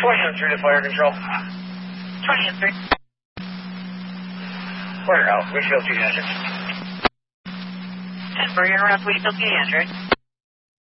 20 on 3 to fire control. 20 and 3. Fire out. Wakefield pediatrics. 10 for your around Wakefield pediatrics.